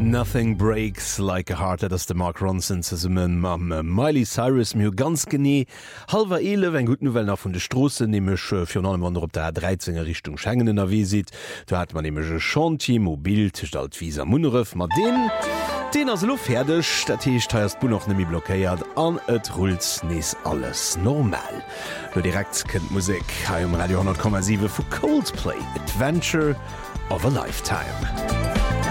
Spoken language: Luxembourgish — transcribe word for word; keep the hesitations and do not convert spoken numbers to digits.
Nothing breaks like a heart, dat ass de Mark Ronson ze summen mam Miley Cyrus mir ganz gené. Halwer ele en gut Novel nach vun de Strosse nemech fir allem Wander op der dreizenger Richtung Schengenen erwiesit. Da hat man nemege Chanti mobil stalt visa Munneref mat den. Den as lo fertigerdeg, dat Teech teierst bu noch nemi blockéiert an et Rulz nees alles normal. Lo direkt kënnt Musik ha um Radio hundert Komma sieben vu Coldplay Adventure of a Lifetime.